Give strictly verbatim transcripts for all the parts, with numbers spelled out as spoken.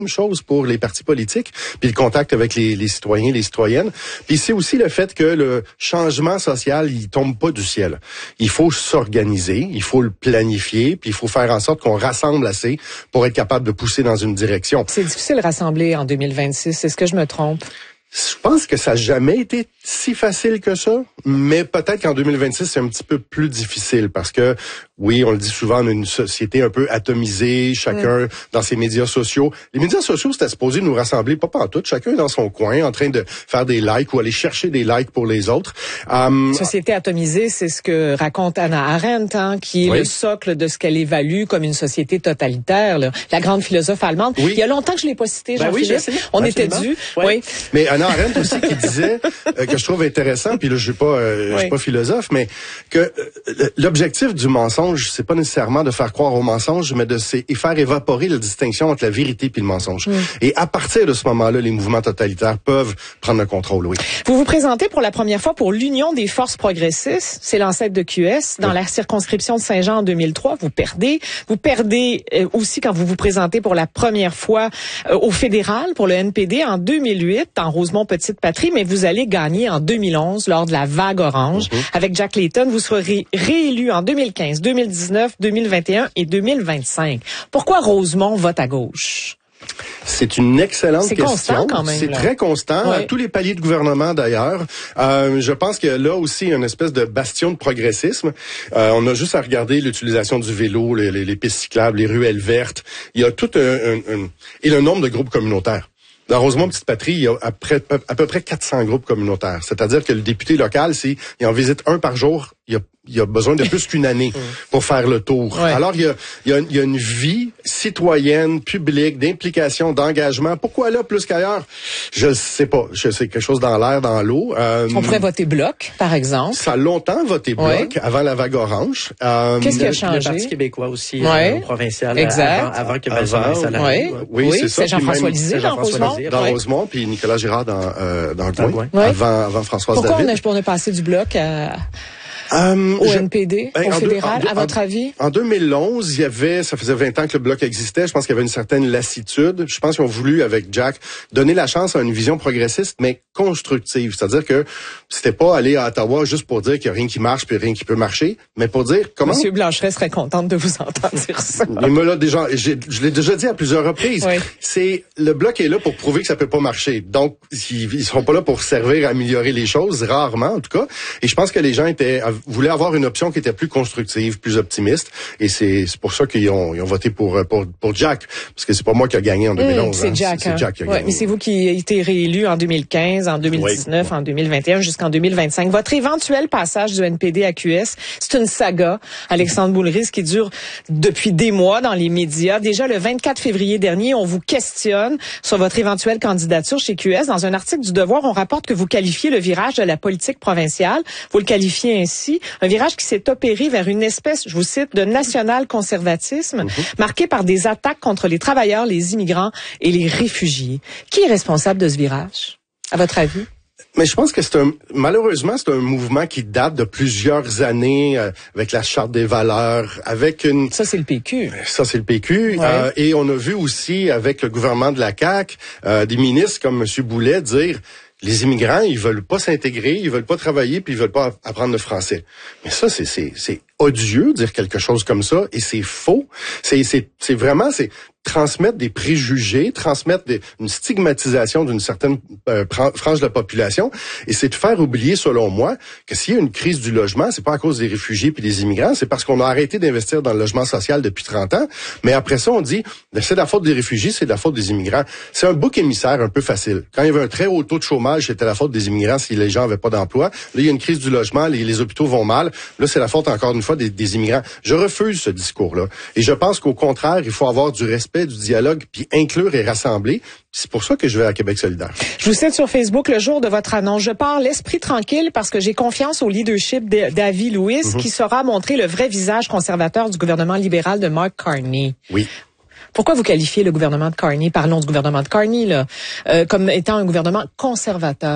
même chose pour les partis politiques, puis le contact avec les, les citoyens, les citoyennes. Puis c'est aussi le fait que le changement social, il tombe pas du ciel. Il faut s'organiser, il faut le planifier, puis il faut faire en sorte qu'on rassemble assez pour être capable de pousser dans une direction. C'est difficile de rassembler en deux mille vingt-six, est-ce que je me trompe? Je pense que ça n'a jamais été si facile que ça, mais peut-être qu'en deux mille vingt-six, c'est un petit peu plus difficile parce que, oui, on le dit souvent, on a une société un peu atomisée, chacun mmh. dans ses médias sociaux. Les médias sociaux, c'était supposé nous rassembler, pas pantoute, chacun dans son coin, en train de faire des likes ou aller chercher des likes pour les autres. Um, société atomisée, c'est ce que raconte Hannah Arendt, hein, qui est oui. le socle de ce qu'elle évalue comme une société totalitaire, là. La grande philosophe allemande. Oui. Il y a longtemps que je l'ai pas citée, Jean-Philippe. Ben oui, on Absolument. était dû. Ouais. Oui. Mais Hannah Arendt aussi qui disait, euh, que je trouve intéressant, puis là, je suis pas, euh, oui. je suis pas philosophe, mais que euh, l'objectif du mensonge, c'est pas nécessairement de faire croire au mensonge, mais de c'est, et faire évaporer la distinction entre la vérité puis le mensonge. Mm. Et à partir de ce moment-là, les mouvements totalitaires peuvent prendre le contrôle, oui. Vous vous présentez pour la première fois pour l'Union des forces progressistes, c'est l'ancêtre de Q S, dans oui. la circonscription de Saint-Jean en deux mille trois. Vous perdez. Vous perdez euh, aussi quand vous vous présentez pour la première fois euh, au fédéral pour le N P D en deux mille huit, en Rosemont-Petite-Patrie, mais vous allez gagner en deux mille onze lors de la vague orange. Mm-hmm. Avec Jack Layton, vous serez réélu en deux mille quinze, deux mille dix-neuf, deux mille vingt et un et deux mille vingt-cinq. Pourquoi Rosemont vote à gauche? C'est une excellente c'est question. Constant quand même, c'est là. très constant, ouais. à tous les paliers de gouvernement d'ailleurs. Euh, je pense qu'il y a là aussi une espèce de bastion de progressisme. Euh, on a juste à regarder l'utilisation du vélo, les, les, les pistes cyclables, les ruelles vertes. Il y a tout un, un, un... et le nombre de groupes communautaires. Dans Rosemont-Petite-Patrie, il y a à, près, à peu près quatre cents groupes communautaires. C'est-à-dire que le député local, c'est, il en visite un par jour, il y a, il y a besoin de plus qu'une année pour faire le tour. Ouais. Alors, il y, a, il, y a, il y a une vie citoyenne, publique, d'implication, d'engagement. Pourquoi là, plus qu'ailleurs? Je ne sais pas. Je sais quelque chose dans l'air, dans l'eau. Euh, On pourrait voter bloc, par exemple. Ça a longtemps voté bloc, ouais. avant la vague orange. Euh, Qu'est-ce qui a changé? Le Parti québécois aussi, ouais. euh, provincial, exact. Avant, avant que Vincent s'en ouais. Oui, oui c'est ça. C'est Jean-François Lisée dans Rosemont. Dans ouais. Rosemont, puis Nicolas Girard dans, euh, dans le coin, ouais. avant, avant Françoise Pourquoi David. Pourquoi on est passé du bloc à... Um, au je, N P D, ben, au fédéral, deux, en, à votre en, avis? En deux mille onze, il y avait, ça faisait vingt ans que le bloc existait. Je pense qu'il y avait une certaine lassitude. Je pense qu'ils ont voulu, avec Jack, donner la chance à une vision progressiste, mais constructive. C'est-à-dire que c'était pas aller à Ottawa juste pour dire qu'il y a rien qui marche puis rien qui peut marcher, mais pour dire comment... Monsieur Blanchet serait contente de vous entendre dire ça. Il me l'a déjà, je l'ai déjà dit à plusieurs reprises. Oui. C'est, le bloc est là pour prouver que ça peut pas marcher. Donc, ils, ils seront pas là pour servir à améliorer les choses, rarement en tout cas. Et je pense que les gens étaient, voulaient avoir une option qui était plus constructive, plus optimiste, et c'est, c'est pour ça qu'ils ont, ils ont voté pour, pour, pour Jack, parce que c'est pas moi qui a gagné en deux mille onze. Mmh, c'est hein. Jack. C'est, hein. c'est Jack qui a ouais, gagné. Mais c'est vous qui avez été réélu en deux mille quinze, en deux mille dix-neuf, oui. en deux mille vingt et un, jusqu'en deux mille vingt-cinq. Votre éventuel passage du N P D à Q S, c'est une saga, Alexandre Boulris, qui dure depuis des mois dans les médias. Déjà, le vingt-quatre février dernier, on vous questionne sur votre éventuelle candidature chez Q S. Dans un article du Devoir, on rapporte que vous qualifiez le virage de la politique provinciale. Vous le qualifiez ainsi, un virage qui s'est opéré vers une espèce, je vous cite, de national-conservatisme, mm-hmm. marqué par des attaques contre les travailleurs, les immigrants et les réfugiés. Qui est responsable de ce virage, à votre avis? Mais je pense que c'est un, malheureusement, c'est un mouvement qui date de plusieurs années, euh, avec la Charte des valeurs, avec une... Ça, c'est le P Q. Ça, c'est le P Q. Ouais. Euh, et on a vu aussi, avec le gouvernement de la C A Q, euh, des ministres comme M. Boulet dire... Les immigrants, ils veulent pas s'intégrer, ils veulent pas travailler, puis ils veulent pas apprendre le français. Mais ça, c'est c'est c'est odieux dire quelque chose comme ça, et c'est faux. C'est c'est c'est vraiment c'est transmettre des préjugés, transmettre des, une stigmatisation d'une certaine euh, frange de la population, et c'est de faire oublier, selon moi, que s'il y a une crise du logement, c'est pas à cause des réfugiés puis des immigrants, c'est parce qu'on a arrêté d'investir dans le logement social depuis trente ans. Mais après ça, on dit c'est de la faute des réfugiés, c'est de la faute des immigrants. C'est un bouc émissaire un peu facile. Quand il y avait un très haut taux de chômage, c'était la faute des immigrants si les gens avaient pas d'emploi. Là, il y a une crise du logement, les, les hôpitaux vont mal. Là, c'est la faute encore une fois des, des immigrants. Je refuse ce discours-là. Et je pense qu'au contraire, il faut avoir du respect, du dialogue, puis inclure et rassembler. C'est pour ça que je vais à Québec solidaire. Je vous cite sur Facebook le jour de votre annonce. Je pars l'esprit tranquille parce que j'ai confiance au leadership d'Avi Lewis, mm-hmm. qui saura montrer le vrai visage conservateur du gouvernement libéral de Mark Carney. Oui. Pourquoi vous qualifiez le gouvernement de Carney, parlons du gouvernement de Carney, là, euh, comme étant un gouvernement conservateur?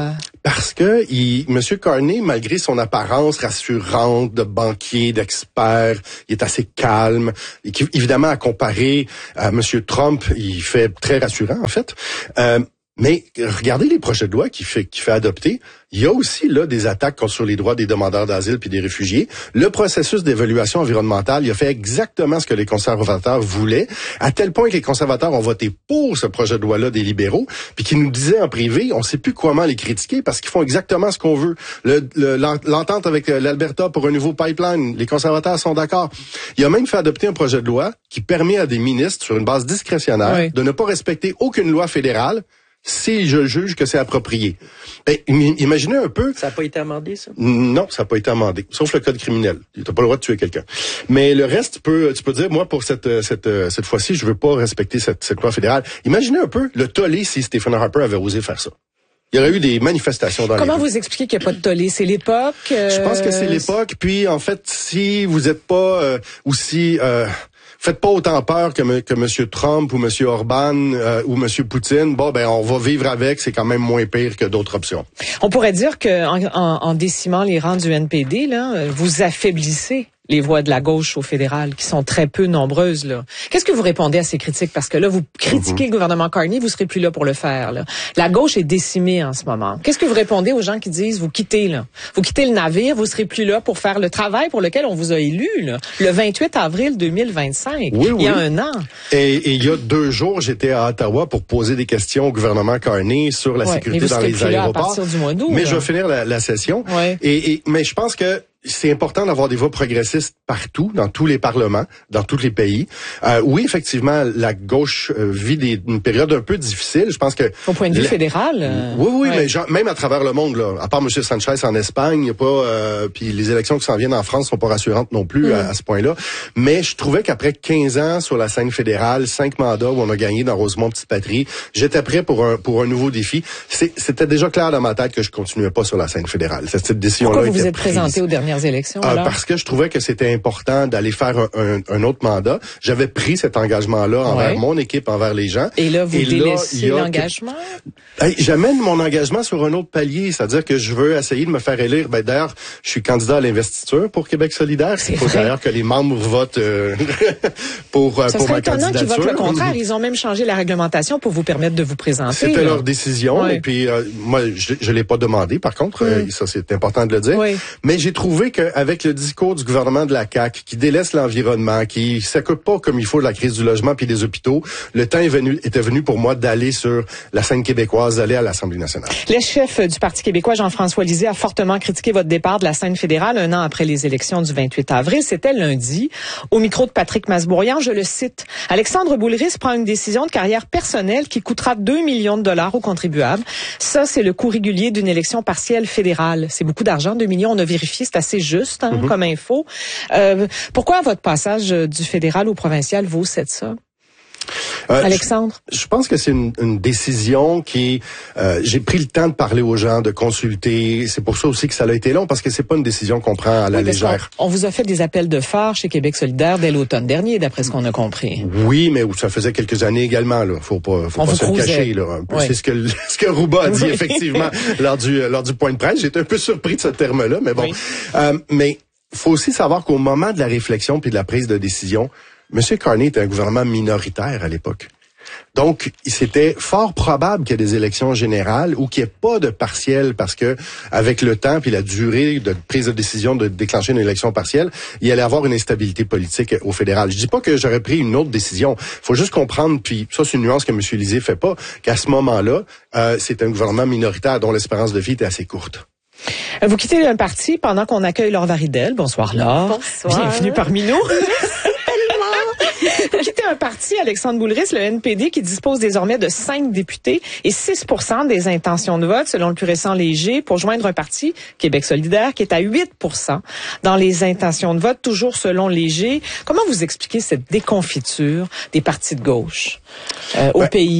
Parce que il, M. Carney, malgré son apparence rassurante de banquier, d'expert, il est assez calme. Et qui, évidemment, à comparer à M. Trump, il fait très rassurant, en fait. Euh, mais regardez les projets de loi qu'il fait, qu'il fait adopter. Il y a aussi là des attaques sur les droits des demandeurs d'asile puis des réfugiés. Le processus d'évaluation environnementale, il a fait exactement ce que les conservateurs voulaient, à tel point que les conservateurs ont voté pour ce projet de loi-là des libéraux, puis qui nous disaient en privé, on sait plus comment les critiquer parce qu'ils font exactement ce qu'on veut. Le, le, l'entente avec l'Alberta pour un nouveau pipeline, les conservateurs sont d'accord. Il a même fait adopter un projet de loi qui permet à des ministres, sur une base discrétionnaire, oui. de ne pas respecter aucune loi fédérale si je juge que c'est approprié. Ben, imaginez un peu... Ça n'a pas été amendé, ça? Non, ça n'a pas été amendé, sauf le code criminel. Tu n'as pas le droit de tuer quelqu'un. Mais le reste, tu peux, tu peux dire, moi, pour cette cette cette fois-ci, je veux pas respecter cette, cette loi fédérale. Imaginez un peu le tollé si Stephen Harper avait osé faire ça. Il y aurait eu des manifestations dans Comment les rues. vous expliquez qu'il n'y a pas de tollé? C'est l'époque? Euh... Je pense que c'est l'époque. Puis, en fait, si vous n'êtes pas euh, aussi... Euh, Faites pas autant peur que, me, que M. Trump ou M. Orban euh, ou M. Poutine. Bon, ben on va vivre avec. C'est quand même moins pire que d'autres options. On pourrait dire que en, en, en décimant les rangs du N P D, là, vous affaiblissez les voix de la gauche au fédéral, qui sont très peu nombreuses, là. Qu'est-ce que vous répondez à ces critiques? Parce que là, vous critiquez mm-hmm. le gouvernement Carney, vous serez plus là pour le faire, là. La gauche est décimée en ce moment. Qu'est-ce que vous répondez aux gens qui disent, vous quittez, là? Vous quittez le navire, vous serez plus là pour faire le travail pour lequel on vous a élu, là. Le vingt-huit avril deux mille vingt-cinq. Oui, il y a oui. un an. Et, et il y a deux jours, j'étais à Ottawa pour poser des questions au gouvernement Carney sur la ouais, sécurité dans les aéroports. À partir du mois d'août, mais là. je vais finir la, la session. Ouais. Et, et, mais je pense que c'est important d'avoir des voix progressistes partout, dans tous les parlements, dans tous les pays. Euh, oui, effectivement, la gauche euh, vit des, une période un peu difficile. Je pense que au point de vue la... fédéral. Euh... Oui, oui, ouais. mais genre, même à travers le monde, là, à part M. Sanchez en Espagne, il y a pas, euh, puis les élections qui s'en viennent en France sont pas rassurantes non plus mm. à, à ce point-là. Mais je trouvais qu'après quinze ans sur la scène fédérale, cinq mandats où on a gagné dans Rosemont Petite Patrie, j'étais prêt pour un pour un nouveau défi. C'est, c'était déjà clair dans ma tête que je continuais pas sur la scène fédérale. Cette décision-là. Pourquoi vous vous êtes prise. présenté aux dernières élections euh, alors? Parce que je trouvais que c'était important d'aller faire un, un, un autre mandat. J'avais pris cet engagement-là envers ouais. mon équipe, envers les gens. Et là, vous Et délaissez là, l'engagement? Que... Hey, j'amène mon engagement sur un autre palier, c'est-à-dire que je veux essayer de me faire élire. Ben, d'ailleurs, je suis candidat à l'investiture pour Québec solidaire. Il faut d'ailleurs que les membres votent euh, pour, Ça pour ma candidature. Ça serait étonnant qu'ils votent le contraire. Ils ont même changé la réglementation pour vous permettre de vous présenter. C'était là. leur décision. Ouais. Et puis, euh, moi, je ne l'ai pas demandé, par contre. Mm. Euh, ça, c'est important de le dire. Oui. Mais j'ai trouvé qu'avec le discours du gouvernement de la C A Q, qui délaisse l'environnement, qui s'occupe pas comme il faut de la crise du logement puis des hôpitaux, le temps est venu, était venu pour moi d'aller sur la scène québécoise, d'aller à l'Assemblée nationale. Le chef du Parti québécois, Jean-François Lisée, a fortement critiqué votre départ de la scène fédérale un an après les élections du vingt-huit avril. C'était lundi. Au micro de Patrick Masbourian, je le cite. Alexandre Boulris prend une décision de carrière personnelle qui coûtera deux millions de dollars aux contribuables. Ça, c'est le coût régulier d'une élection partielle fédérale. C'est beaucoup d'argent, deux millions. On a vérifié, c'est assez juste hein, mm-hmm. comme info. Euh, pourquoi votre passage du fédéral au provincial vaut cette somme? Euh, Alexandre? Je, je pense que c'est une, une décision qui... Euh, j'ai pris le temps de parler aux gens, de consulter. C'est pour ça aussi que ça a été long, parce que c'est pas une décision qu'on prend à la oui, légère. On, on vous a fait des appels de phare chez Québec solidaire dès l'automne dernier, d'après ce qu'on a compris. Oui, mais ça faisait quelques années également. Là. Faut pas, faut on pas se le cacher. Là, un peu. Oui. C'est ce que, ce que Rouba a dit, oui. effectivement, lors du, lors du point de presse. J'étais un peu surpris de ce terme-là, mais bon. Oui. Euh, mais faut aussi savoir qu'au moment de la réflexion puis de la prise de décision, M. Carney était un gouvernement minoritaire à l'époque. Donc, c'était fort probable qu'il y ait des élections générales ou qu'il n'y ait pas de partiel parce que, avec le temps puis la durée de prise de décision de déclencher une élection partielle, il y allait avoir une instabilité politique au fédéral. Je dis pas que j'aurais pris une autre décision. Faut juste comprendre, puis ça, c'est une nuance que M. Lisée fait pas, qu'à ce moment-là, euh, c'est un gouvernement minoritaire dont l'espérance de vie était assez courte. Vous quittez un parti pendant qu'on accueille Laure Varidel. Bonsoir, Laure. Bonsoir. Bienvenue parmi nous. Vous quittez un parti, Alexandre Boulris, le N P D, qui dispose désormais de cinq députés et six pour cent des intentions de vote, selon le plus récent Léger, pour joindre un parti, Québec solidaire, qui est à huit pour cent dans les intentions de vote, toujours selon Léger. Comment vous expliquez cette déconfiture des partis de gauche euh, au ben, pays?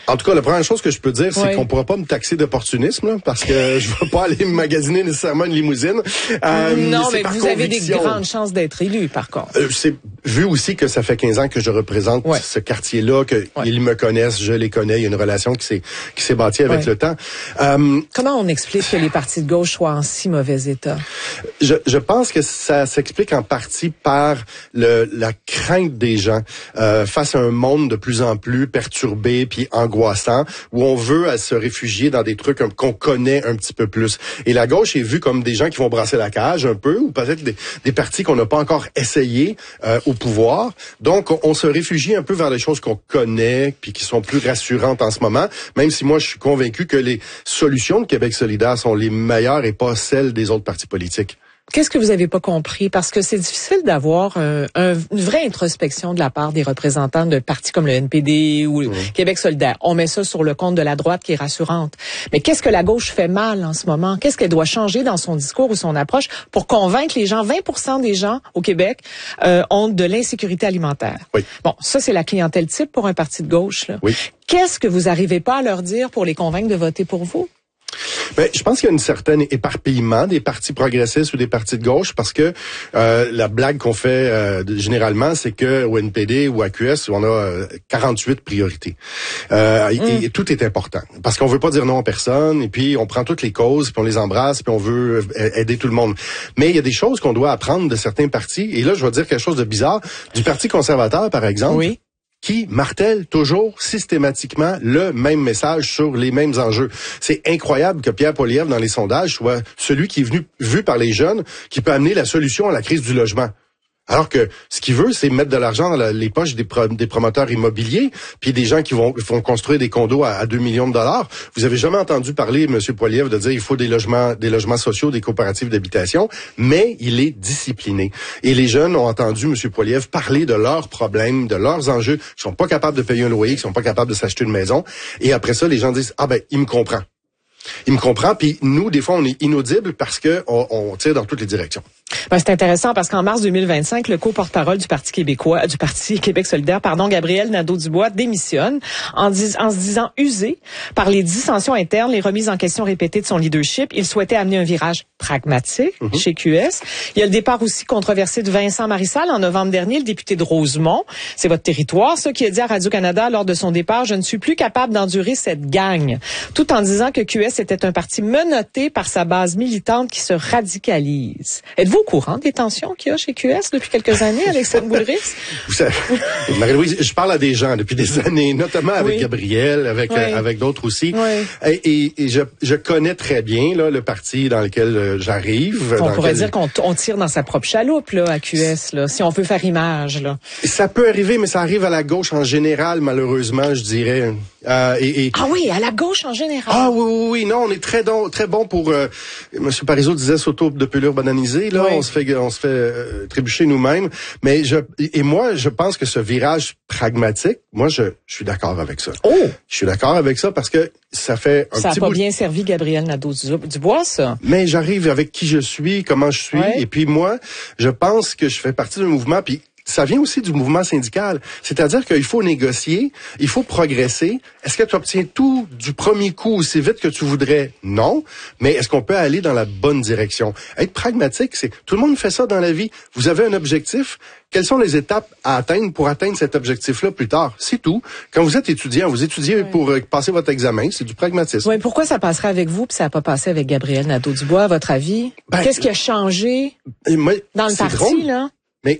En tout cas, la première chose que je peux dire, c'est oui. qu'on pourra pas me taxer d'opportunisme, là, parce que je vais pas aller magasiner nécessairement une limousine. Euh, non, mais vous conviction. avez des grandes chances d'être élu, par contre. Euh, c'est vu aussi que ça fait quinze ans que je représente ouais. ce quartier-là, que ouais. ils me connaissent, je les connais, il y a une relation qui s'est qui s'est bâtie avec ouais. le temps. Euh, Comment on explique que les partis de gauche soient en si mauvais état? Je, je pense que ça s'explique en partie par le, la crainte des gens euh, face à un monde de plus en plus perturbé puis angoissant, où on veut à se réfugier dans des trucs qu'on connaît un petit peu plus. Et la gauche est vue comme des gens qui vont brasser la cage un peu, ou peut-être des, des partis qu'on n'a pas encore essayé euh, au pouvoir. Donc, on, on se réfugie un peu vers les choses qu'on connaît puis qui sont plus rassurantes en ce moment, même si moi, je suis convaincu que les solutions de Québec solidaire sont les meilleures et pas celles des autres partis politiques. Qu'est-ce que vous avez pas compris? Parce que c'est difficile d'avoir un, un, une vraie introspection de la part des représentants de partis comme le N P D ou le mmh. Québec solidaire. On met ça sur le compte de la droite qui est rassurante. Mais qu'est-ce que la gauche fait mal en ce moment? Qu'est-ce qu'elle doit changer dans son discours ou son approche pour convaincre les gens? vingt pour cent des gens au Québec euh, ont de l'insécurité alimentaire. Oui. Bon, ça, c'est la clientèle type pour un parti de gauche, là. Oui. Qu'est-ce que vous arrivez pas à leur dire pour les convaincre de voter pour vous? Ben, je pense qu'il y a une certaine éparpillement des partis progressistes ou des partis de gauche, parce que euh, la blague qu'on fait euh, généralement, c'est que au N P D ou à Q S, on a euh, quarante-huit priorités. Euh, mm. et, et tout est important, parce qu'on veut pas dire non à personne, et puis on prend toutes les causes, puis on les embrasse, puis on veut aider tout le monde. Mais il y a des choses qu'on doit apprendre de certains partis, et là, je vais dire quelque chose de bizarre. Du Parti conservateur, par exemple, oui. qui martèle toujours systématiquement le même message sur les mêmes enjeux. C'est incroyable que Pierre Poilievre, dans les sondages, soit celui qui est venu vu par les jeunes, qui peut amener la solution à la crise du logement. Alors que ce qu'il veut, c'est mettre de l'argent dans la, les poches des, pro, des promoteurs immobiliers, puis des gens qui vont, vont construire des condos à, à deux millions de dollars. Vous avez jamais entendu parler, M. Poilievre, de dire il faut des logements, des logements sociaux, des coopératives d'habitation, mais il est discipliné. Et les jeunes ont entendu M. Poilievre parler de leurs problèmes, de leurs enjeux, qui sont pas capables de payer un loyer, qui sont pas capables de s'acheter une maison. Et après ça, les gens disent ah ben il me comprend. Il me comprend, puis nous, des fois, on est inaudibles parce que on, on tire dans toutes les directions. Ben, c'est intéressant parce qu'en mars deux mille vingt-cinq, le co-porte-parole du Parti québécois, du Parti Québec solidaire, pardon, Gabriel Nadeau-Dubois, démissionne en, dis, en se disant usé par les dissensions internes, les remises en question répétées de son leadership. Il souhaitait amener un virage pragmatique mm-hmm. chez Q S. Il y a le départ aussi controversé de Vincent Marissal en novembre dernier, le député de Rosemont. C'est votre territoire, ça, qui a dit à Radio-Canada lors de son départ, je ne suis plus capable d'endurer cette gang. Tout en disant que Q S était un parti menotté par sa base militante qui se radicalise. Êtes-vous au courant des tensions qu'il y a chez Q S depuis quelques années, Alexandre Boulris? Vous savez, Marie-Louise, je parle à des gens depuis des années, notamment avec oui. Gabriel, avec oui. euh, avec d'autres aussi. Oui. Et, et, et je, je connais très bien là, le parti dans lequel euh, j'arrive. On pourrait lequel... dire qu'on on tire dans sa propre chaloupe là, à Q S, là, si on peut faire image. Là. Ça peut arriver, mais ça arrive à la gauche en général, malheureusement, je dirais. Euh, et, et... Ah oui, à la gauche en général. Ah oui, oui, oui. Non, on est très don, très bon pour... Euh, M. Parizeau disait s'auto de pelure bananisée. Là, oui. on se fait, on se fait euh, trébucher nous-mêmes. Mais je et moi, je pense que ce virage pragmatique, moi, je, je suis d'accord avec ça. Oh! Je suis d'accord avec ça parce que ça fait un ça petit a pas bout... bien servi Gabriel Nadeau-Dubois, ça. Mais j'arrive avec qui je suis, comment je suis. Ouais. Et puis moi, je pense que je fais partie d'un mouvement... Puis ça vient aussi du mouvement syndical. C'est-à-dire qu'il faut négocier, il faut progresser. Est-ce que tu obtiens tout du premier coup aussi vite que tu voudrais? Non. Mais est-ce qu'on peut aller dans la bonne direction? Être pragmatique, c'est... Tout le monde fait ça dans la vie. Vous avez un objectif. Quelles sont les étapes à atteindre pour atteindre cet objectif-là plus tard? C'est tout. Quand vous êtes étudiant, vous étudiez oui. pour euh, passer votre examen. C'est du pragmatisme. Oui, pourquoi ça passerait avec vous puis ça n'a pas passé avec Gabriel Nadeau-Dubois, à votre avis? Ben, Qu'est-ce qui a changé moi, dans le parti, drôle. là? Mais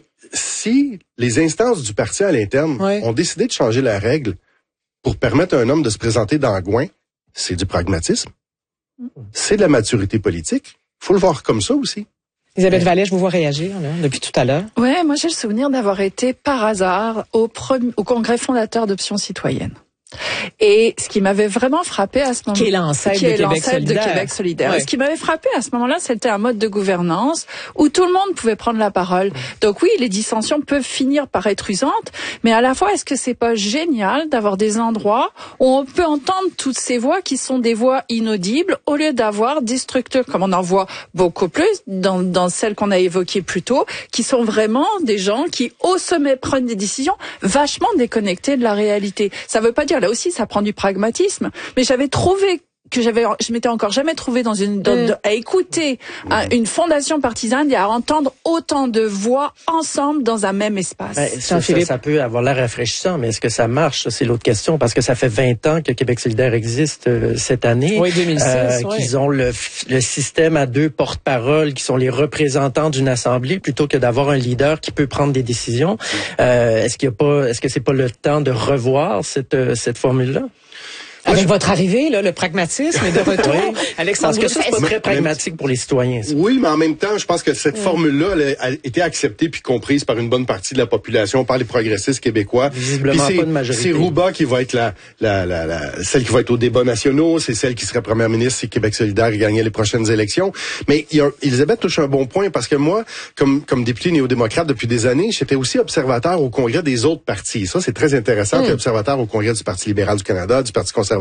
si les instances du parti à l'interne oui. ont décidé de changer la règle pour permettre à un homme de se présenter dans Gouin, c'est du pragmatisme. Mm. C'est de la maturité politique. Il faut le voir comme ça aussi. Isabelle ouais. Vallée, je vous vois réagir là, depuis tout à l'heure. Ouais, moi j'ai le souvenir d'avoir été par hasard au, premier, au congrès fondateur d'Options citoyennes. Et ce qui m'avait vraiment frappé à ce moment-là, qui est l'ancêtre de, de Québec solidaire. Ouais. Ce qui m'avait frappé à ce moment-là, c'était un mode de gouvernance où tout le monde pouvait prendre la parole. Donc oui, les dissensions peuvent finir par être usantes, mais à la fois, est-ce que c'est pas génial d'avoir des endroits où on peut entendre toutes ces voix qui sont des voix inaudibles au lieu d'avoir des structures, comme on en voit beaucoup plus dans, dans celles qu'on a évoquées plus tôt, qui sont vraiment des gens qui, au sommet, prennent des décisions vachement déconnectées de la réalité. Ça veut pas dire là aussi, ça prend du pragmatisme. Mais j'avais trouvé que j'avais, je m'étais encore jamais trouvée dans une, dans, mmh. à écouter mmh. un, une fondation partisane et à entendre autant de voix ensemble dans un même espace. Ben, ça, ça, ça peut avoir l'air rafraîchissant, mais est-ce que ça marche? C'est l'autre question, parce que ça fait vingt ans que Québec solidaire existe euh, cette année. Oui, deux mille six, euh, oui. Qu'ils ont le, le système à deux porte-paroles qui sont les représentants d'une assemblée plutôt que d'avoir un leader qui peut prendre des décisions. Euh, est-ce qu'il y a pas, est-ce que c'est pas le temps de revoir cette, cette formule-là? Avec votre arrivée, là, le pragmatisme est de retour. Oui. Alexandre, parce que ça, c'est pas très pragmatique pour les citoyens. Ça. Oui, mais en même temps, je pense que cette oui. formule-là elle a été acceptée puis comprise par une bonne partie de la population, par les progressistes québécois. Visiblement pas de majorité. C'est Rouba qui va être la, la, la, la, celle qui va être au débat nationaux, c'est celle qui serait première ministre si Québec solidaire gagnait les prochaines élections. Mais il y a, Elisabeth touche un bon point parce que moi, comme, comme député néo-démocrate depuis des années, j'étais aussi observateur au congrès des autres partis. Ça, c'est très intéressant. Mm. T'es observateur au congrès du Parti libéral du Canada, du Parti conservateur.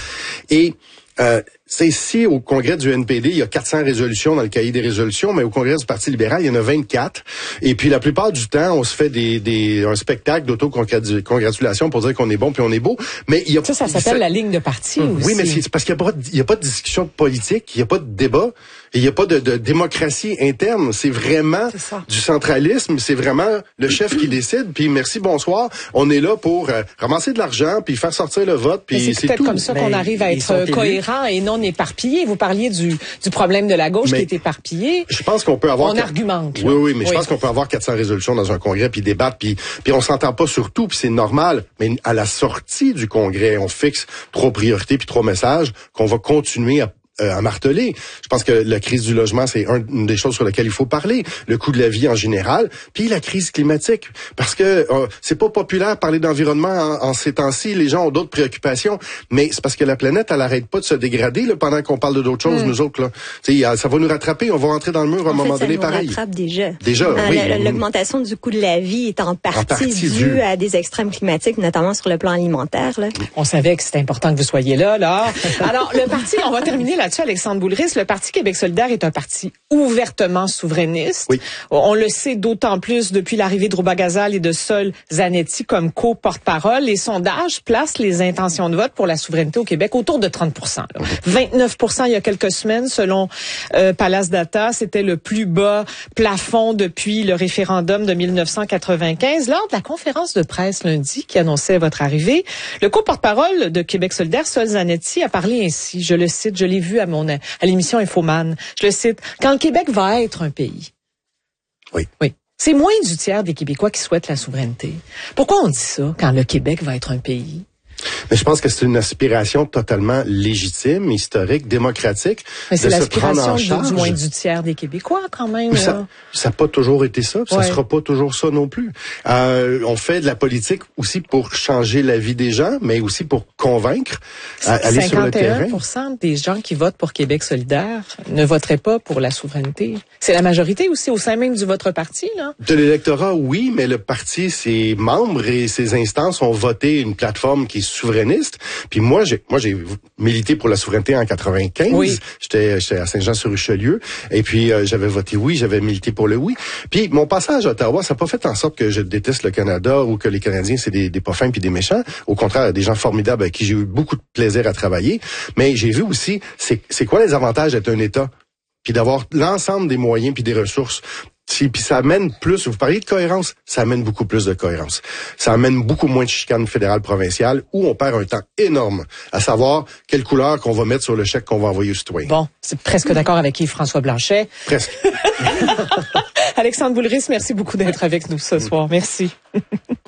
Et euh, c'est ici, au congrès du N P D, il y a quatre cents résolutions dans le cahier des résolutions, mais au congrès du Parti libéral, il y en a vingt-quatre. Et puis, la plupart du temps, on se fait des, des un spectacle d'auto-congratulation pour dire qu'on est bon puis on est beau. Mais il y a ça, ça s'appelle ça, la ligne de parti mmh, aussi. Oui, mais c'est parce qu'il n'y a pas, il y a pas de discussion politique, il n'y a pas de débat, il n'y a pas de, de démocratie interne. C'est vraiment c'est du centralisme, c'est vraiment le chef qui décide. Puis merci, bonsoir. On est là pour euh, ramasser de l'argent, puis faire sortir le vote, puis c'est, c'est peut-être tout. comme ça qu'on arrive à être cohérent et non éparpillé. Vous parliez du, du problème de la gauche mais qui est éparpillé. Je pense qu'on peut avoir... On argumente. Oui, oui, mais oui. je pense qu'on peut avoir quatre cents résolutions dans un congrès, puis débattre, puis, puis on s'entend pas sur tout, puis c'est normal. Mais à la sortie du congrès, on fixe trois priorités puis trois messages qu'on va continuer à Euh, à marteler. Je pense que la crise du logement, c'est un, une des choses sur lesquelles il faut parler. Le coût de la vie en général, puis la crise climatique. Parce que euh, c'est pas populaire de parler d'environnement en, en ces temps-ci. Les gens ont d'autres préoccupations. Mais c'est parce que la planète, elle arrête pas de se dégrader là, pendant qu'on parle de d'autres choses, mm. nous autres. Là. T'sais, ça va nous rattraper. On va rentrer dans le mur à un en moment fait, donné ça nous pareil. rattrape déjà. Déjà, euh, oui. L'augmentation du coût de la vie est en partie, en partie due due à des extrêmes climatiques, notamment sur le plan alimentaire. Là. On savait que c'était important que vous soyez là. là. Alors, le parti, on va terminer là-dessus, Alexandre Boulris. Le Parti Québec solidaire est un parti ouvertement souverainiste. Oui. On le sait d'autant plus depuis l'arrivée de Rouba Gazal et de Sol Zanetti comme co-porte-parole. Les sondages placent les intentions de vote pour la souveraineté au Québec autour de trente pour cent. Là. vingt-neuf pour cent il y a quelques semaines, selon euh, Palace Data. C'était le plus bas plafond depuis le référendum de mille neuf cent quatre-vingt-quinze. Lors de la conférence de presse lundi qui annonçait votre arrivée, le co-porte-parole de Québec solidaire, Sol Zanetti, a parlé ainsi. Je le cite, je l'ai vu à mon à l'émission Infoman. Je le cite. Quand le Québec va être un pays. Oui. Oui. C'est moins du tiers des Québécois qui souhaitent la souveraineté. Pourquoi on dit ça quand le Québec va être un pays? Mais je pense que c'est une aspiration totalement légitime, historique, démocratique. Mais c'est de se prendre en l'aspiration charge. du moins du tiers des Québécois, quand même. Mais ça n'a pas toujours été ça, puis ouais. ça sera pas toujours ça non plus. Euh, on fait de la politique aussi pour changer la vie des gens, mais aussi pour convaincre, à, aller sur le terrain. cinquante et un pour cent des gens qui votent pour Québec solidaire ne voteraient pas pour la souveraineté. C'est la majorité aussi au sein même du votre parti, là? De l'électorat, oui, mais le parti, ses membres et ses instances ont voté une plateforme qui est souverainiste. Puis moi, j'ai moi j'ai milité pour la souveraineté en quatre-vingt-quinze. Oui. J'étais j'étais à Saint-Jean-sur-Richelieu et puis euh, j'avais voté oui, j'avais milité pour le oui. Puis mon passage à Ottawa, ça n'a pas fait en sorte que je déteste le Canada ou que les Canadiens c'est des, des pas fins puis des méchants. Au contraire, des gens formidables avec qui j'ai eu beaucoup de plaisir à travailler. Mais j'ai vu aussi c'est c'est quoi les avantages d'être un État puis d'avoir l'ensemble des moyens puis des ressources. Puis ça amène plus, vous parliez de cohérence, ça amène beaucoup plus de cohérence. Ça amène beaucoup moins de chicanes fédérales provinciales où on perd un temps énorme à savoir quelle couleur qu'on va mettre sur le chèque qu'on va envoyer aux citoyens. Bon, c'est presque d'accord avec Yves-François Blanchet. Presque. Alexandre Boulris, merci beaucoup d'être avec nous ce soir. Merci.